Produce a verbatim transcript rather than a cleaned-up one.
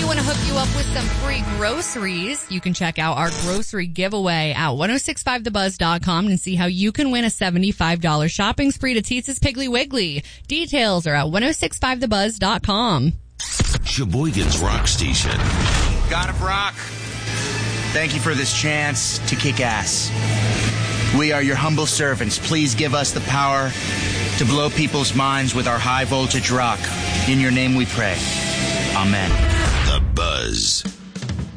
want to hook you up with some free groceries, you can check out our grocery giveaway at ten sixty-five the buzz dot com and see how you can win a seventy-five dollars shopping spree to Teet's Piggly Wiggly. Details are at ten sixty-five the buzz dot com. Sheboygan's Rock Station. God of Rock, thank you for this chance to kick ass. We are your humble servants. Please give us the power to blow people's minds with our high voltage rock. In your name we pray. Amen. The Buzz.